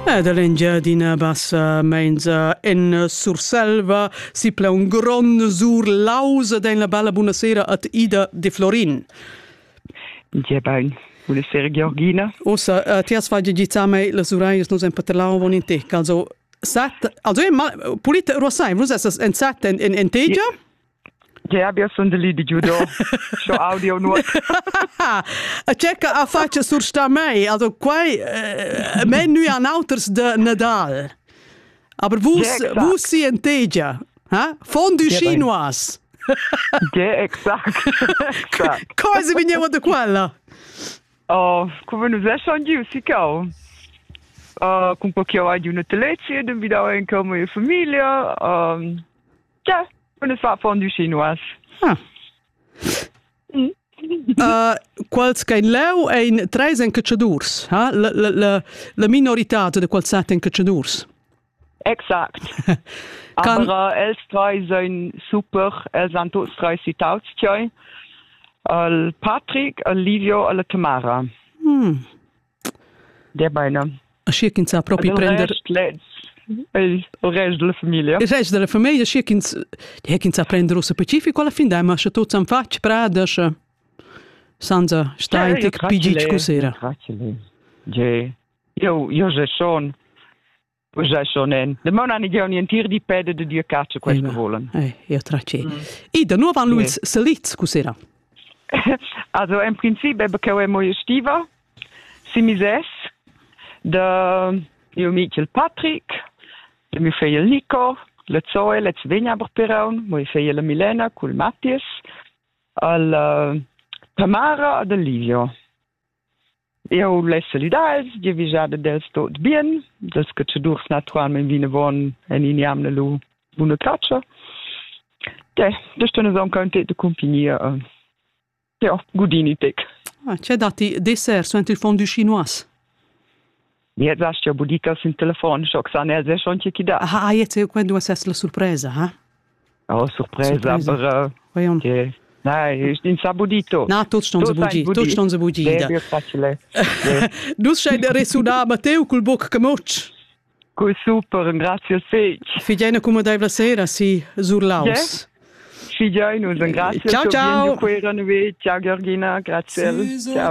Dall'Engiadina bassa menza in Surselva si ple un grande sur lausa den la bella buonasera at Ida de Florin. Ja, ben. Buonasera, Georgina. Ossa, ti has fatto gitame le suraias nos en paterlau in te. Also, Polite Rossai, vos es en sat en teja? Ja, abbiamo sono lì di judo. Show audio nur. Cerca a faccia sur sta mei, also quai men nu an auters de Nadal. Aber wo si en teja? Ha? Fondue chinoise. Ja, exakt. Exakt. Cosa veniamo da quella? Oh, come non sai schon giù, si cau. Con pochi di una telezia, dan wieder ein come in famiglia. Ja, und es war fondue chinoise. Quals kein leu ein tres en cacciadurs, ha? La minorità de quals sat en cacciadurs. Exakt. Aber els drei sind super, els sind tots drei sitautstjoi. Al Patrick, al Livio, alla Tamara. Der beine. Asci sa proprio prender il resto della famiglia. Il resto della famiglia asci sa prendere un specifico alla fin ma se tots an fac prada senza stai tic pigic cosera. Ja. Io già schon. Già schon en. De man ani già un tir di pede de dio caccia questo volen. Io tracce. Ida nu van Luis Selitz cosera. Also im Prinzip habe ich eine neue Stiefel, Simises, der Michael Patrick, der mio figlio Nico, la Zoe, la Svenia Berperon, mio figlio Milena, col Mattias, al Tamara e Livio. Io le solidarisch, die visade dels tot bien, das che ci durst naturalmente vine von en iniamne lu bune caccia. Das stunde so ein Konto de compagnia. Ja, gudinitek. C'è dati dessert su il fondue chinoise. Jetzt hast du ja Budikas im Telefon, schon gesagt, er ist schon hier da. Jetzt quando è la sorpresa, ha? Oh, sorpresa, aber nein, ich bin sabudito. Na, tots ston ze budita. Sehr facile. Dus sei da resuna Matteo col boc camoch. Col super, grazie al fec. Figliana come dai la sera si zurlaus. Figliano, grazie. Ciao, ciao. Ciao Georgina, grazie. Ciao.